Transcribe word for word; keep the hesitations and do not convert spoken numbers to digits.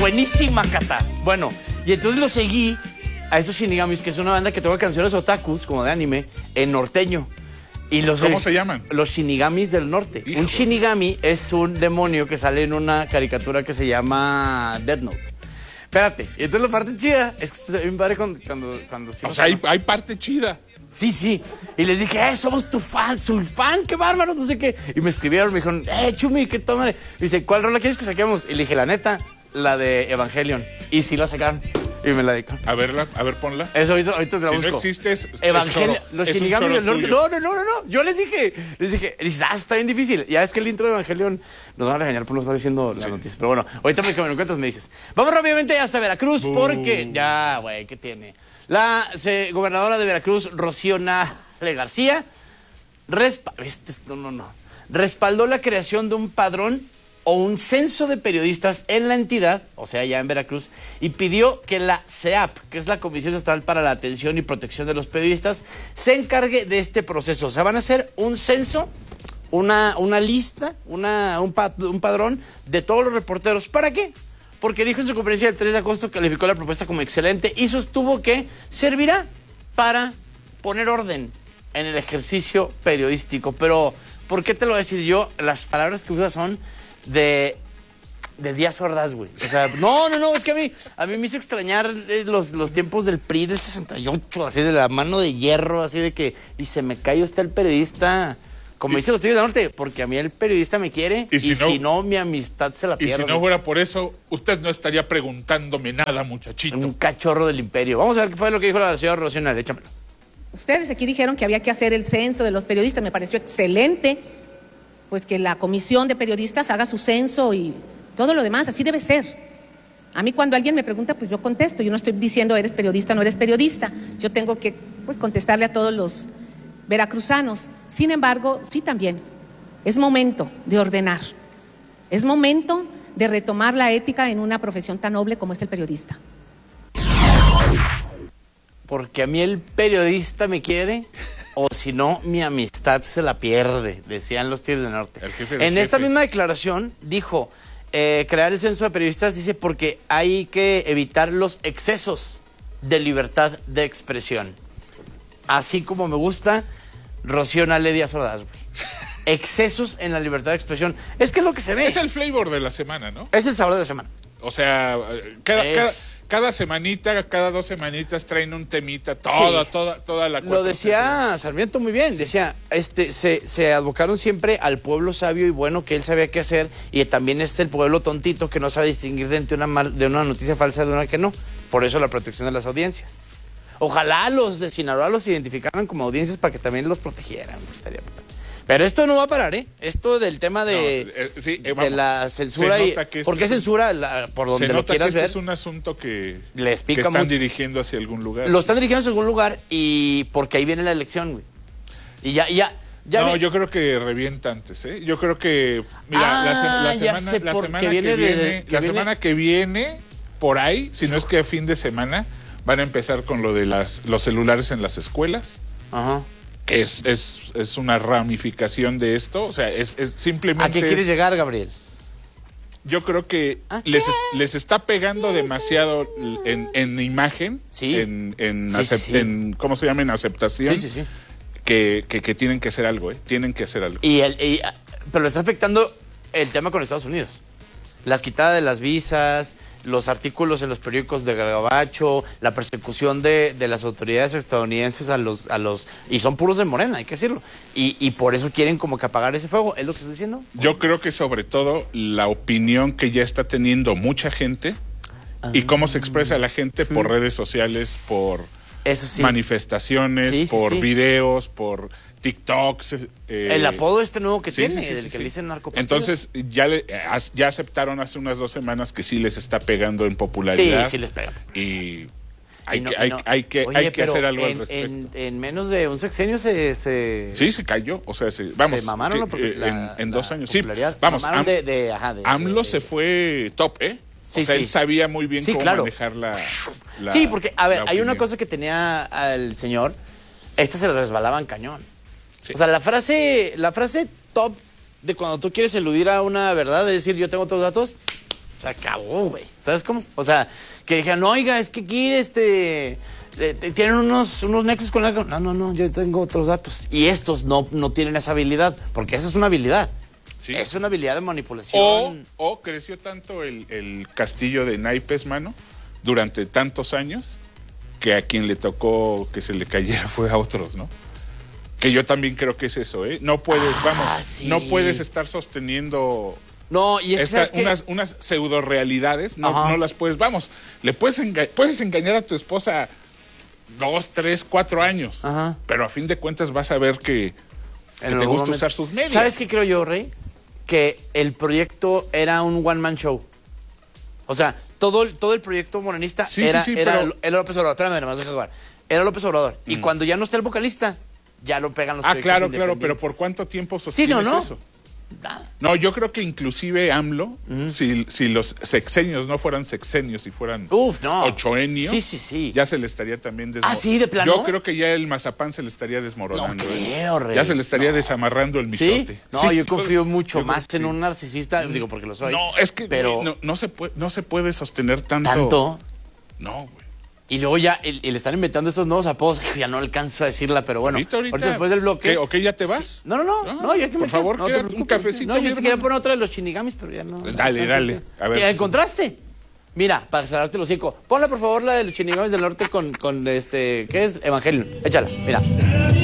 Buenísima, Cata. Bueno, y entonces lo seguí a estos Shinigamis, que es una banda que toca canciones otakus, como de anime, en norteño. Y los, ¿Cómo se llaman? Los Shinigamis del norte. Hijo. Un Shinigami es un demonio que sale en una caricatura que se llama Death Note. Espérate, y entonces la parte chida es que está bien padre cuando... cuando, cuando o sea, hay, hay parte chida. Sí, sí. Y les dije, eh, somos tu fan, soy fan, qué bárbaro, no sé qué. Y me escribieron, me dijeron, eh, Chumi, qué toma. Dice, ¿cuál rola quieres que saquemos? Y le dije, la neta, la de Evangelion. Y sí la sacaron. Y me la dedicaron. A verla, a ver, ponla. Eso ahorita, ahorita te la si busco. no existe, es, Evangelion, es choro, los es Shinigami del norte. tuyo. No, no, no, no, no. Yo les dije, les dije, dices, ah, está bien difícil. Ya es que el intro de Evangelion nos van a regañar por no estar diciendo las sí. noticias. Pero bueno, ahorita me, me lo cuentas, me dices. Vamos rápidamente hasta Veracruz, uh. porque ya, güey, ¿qué tiene? La se, gobernadora de Veracruz, Rocío Nale García, respa este, no, no, no, respaldó la creación de un padrón o un censo de periodistas en la entidad, o sea, ya en Veracruz, y pidió que la C E A P, que es la Comisión Estatal para la Atención y Protección de los Periodistas, se encargue de este proceso. O sea, van a hacer un censo, una, una lista, una, un, pad, un padrón de todos los reporteros. ¿Para qué? Porque dijo en su conferencia del tres de agosto, calificó la propuesta como excelente y sostuvo que servirá para poner orden en el ejercicio periodístico. Pero, ¿por qué te lo voy a decir yo? Las palabras que usa son de, de Díaz Ordaz, güey. O sea, no, no, no, es que a mí, a mí me hizo extrañar los, los tiempos del P R I del sesenta y ocho, así de la mano de hierro, así de que, y se me cae usted el periodista, como dicen los Tigres del Norte, porque a mí el periodista me quiere, y si, y no, si no, mi amistad se la pierde. Y si no fuera por eso, usted no estaría preguntándome nada, muchachito. Un cachorro del imperio. Vamos a ver qué fue lo que dijo la señora Rocío Nale, échamelo. Ustedes aquí dijeron que había que hacer el censo de los periodistas, me pareció excelente, pues que la comisión de periodistas haga su censo y todo lo demás, así debe ser. A mí cuando alguien me pregunta, pues yo contesto, yo no estoy diciendo eres periodista, no eres periodista, yo tengo que pues contestarle a todos los veracruzanos. Sin embargo, sí también, es momento de ordenar, es momento de retomar la ética en una profesión tan noble como es el periodista. Porque a mí el periodista me quiere, o si no, mi amistad se la pierde, decían los Tigres del Norte. En esta misma declaración dijo, eh, crear el censo de periodistas, dice, porque hay que evitar los excesos de libertad de expresión. Así como me gusta Rocío Nale Díaz Ordaz, güey. Excesos en la libertad de expresión. Es que es lo que se ve. Es el flavor de la semana, ¿no? Es el sabor de la semana. O sea, cada, es... cada, cada semanita, cada dos semanitas traen un temita, toda, sí. toda, toda la Lo decía Sarmiento muy bien, decía, este, se, se advocaron siempre al pueblo sabio y bueno que él sabía qué hacer, y también es el pueblo tontito que no sabe distinguir de una, mal, de una noticia falsa de una que no. Por eso la protección de las audiencias. Ojalá los de Sinaloa los identificaran como audiencias para que también los protegieran. Estaría... Pero esto no va a parar, ¿eh? Esto del tema de, no, eh, sí, eh, vamos, de la censura. Y, ¿por qué censura? La, por donde se lo nota quieras que este ver. Es un asunto que, les pica que están mucho. dirigiendo hacia algún lugar. Lo están dirigiendo hacia algún lugar y porque ahí viene la elección, güey. Y ya, ya. ya no, ve... yo creo que revienta antes, ¿eh? Yo creo que, mira, ah, la, se, la ya semana, sé la semana que viene, viene, de, que la viene... semana que viene, por ahí, si no es que a fin de semana, van a empezar con lo de las, los celulares en las escuelas. Ajá. Que es, es, es una ramificación de esto, o sea, es, es simplemente... ¿A qué quieres es, llegar, Gabriel? Yo creo que les, les está pegando demasiado en, en imagen, sí. en, en, sí, acep, sí, sí. en, ¿cómo se llama? En aceptación, sí, sí, sí. Que, que, que tienen que hacer algo, ¿eh? Tienen que hacer algo. Y el, y, pero le está afectando el tema con Estados Unidos. La quitada de las visas, los artículos en los periódicos de Gabacho, la persecución de, de las autoridades estadounidenses a los, a los... Y son puros de Morena, hay que decirlo. Y, y por eso quieren como que apagar ese fuego. ¿Es lo que estás diciendo? Yo creo que sobre todo la opinión que ya está teniendo mucha gente ah, y cómo se expresa la gente sí. por redes sociales, por eso sí. manifestaciones, sí, sí, por sí. videos, por... TikToks. Eh, el apodo este nuevo que sí, tiene, sí, sí, del sí, que sí. le dicen narcopatrullas. Entonces, ya, le, ya aceptaron hace unas dos semanas que sí les está pegando en popularidad. Sí, sí les pega. Y hay, y no, que, hay, no. hay que, Oye, hay que hacer algo en, al respecto. En, en menos de un sexenio se... se... Sí, se cayó. O sea, se, vamos. Se mamaron, ¿no? Porque eh, la, en, en la dos años. Sí, vamos. Am, de, de, ajá, de, AMLO de, de, se fue top, ¿eh? Sí, o sea, sí. él sabía muy bien sí, cómo claro. manejar la, la... Sí, porque, a ver, hay opinión. una cosa que tenía al señor. Esta se le resbalaban cañón. Sí. O sea, la frase, la frase top de cuando tú quieres eludir a una verdad, es decir, yo tengo otros datos, Se acabó, güey. ¿Sabes cómo? O sea, que dijeron, oiga, es que aquí este... Eh, tienen unos, unos nexos con algo. No, no, no, yo tengo otros datos. Y estos no, no tienen esa habilidad, porque esa es una habilidad. Sí. Es una habilidad de manipulación. O, o creció tanto el, el castillo de naipes, mano, durante tantos años, que a quien le tocó que se le cayera fue a otros, ¿no? Que yo también creo que es eso, ¿eh? No puedes, ah, vamos, sí. no puedes estar sosteniendo... No, y es Esta, Esta, que... unas, unas pseudo realidades, no, no las puedes, vamos, le puedes, enga puedes engañar a tu esposa dos, tres, cuatro años, Ajá. pero a fin de cuentas vas a ver que, que te gusta momento. usar sus medios. ¿Sabes qué creo yo, Rey? Que el proyecto era un one-man show. O sea, todo, todo el proyecto morenista sí, era, sí, sí, era, pero... era López Obrador. Espérame, nomás deja jugar. Era López Obrador. Mm. Y cuando ya no está el vocalista, ya lo pegan los Ah, claro, claro, pero ¿por cuánto tiempo sostienes sí, no, no. eso? No, yo creo que inclusive AMLO, uh-huh. si, si los sexenios no fueran sexenios, si fueran Uf, no. ochoenios, sí, sí, sí. ya se le estaría también desmoronando. ¿Ah, sí, de plano? Yo creo que ya el mazapán se le estaría desmoronando. No creo, Rey. Ya se le estaría no. desamarrando el michote. ¿Sí? No, sí, yo confío yo, mucho yo, más yo, en sí. un narcisista, digo porque lo soy. No, es que pero... no, no, se puede, no se puede sostener tanto. ¿Tanto? No, güey. Y luego ya y, y le están inventando estos nuevos apodos, ya no alcanzo a decirla, pero bueno. ¿Ahorita, ahorita? ahorita después del bloque. ¿Qué, ¿Ok, ya te vas? Sí. No, no, no, no, no, ya que Por me favor, no, quédate un cafecito. No, yo te quería poner otra de los Shinigamis, pero ya no. Dale, no, dale. A ver. ¿Qué encontraste? Mira, para cerrarte el hocico. Ponla, por favor, la de los Shinigamis del Norte con, con este, ¿qué es? Evangelion. Échala, mira.